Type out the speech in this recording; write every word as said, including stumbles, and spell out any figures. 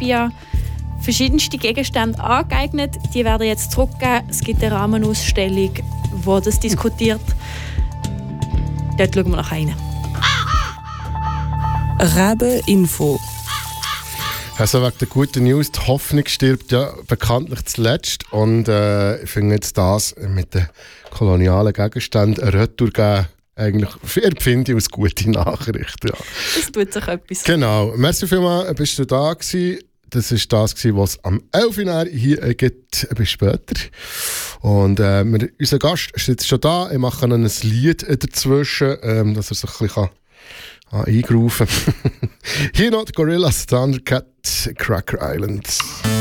Sambia verschiedenste Gegenstände angeeignet. Die werden jetzt zurückgegeben. Es gibt eine Rahmenausstellung, die das diskutiert. Dort schauen wir noch rein. Rabe-Info. Also wegen der guten News, die Hoffnung stirbt ja bekanntlich zuletzt. Und äh, ich finde jetzt das mit den kolonialen Gegenständen eine Retour geben, eigentlich empfinde ich als gute Nachricht. Ja. Es tut sich etwas. Genau. Merci vielmals, bist du da gewesen. Das war das, was es am elf Uhr hier äh, gibt. Bis später. Und äh, wir, unser Gast ist jetzt schon da. Ich mache noch ein Lied dazwischen, ähm, dass er sich ein bisschen Ah, eingerufen. Hier noch die Gorillaz, Thundercat, Cracker Island.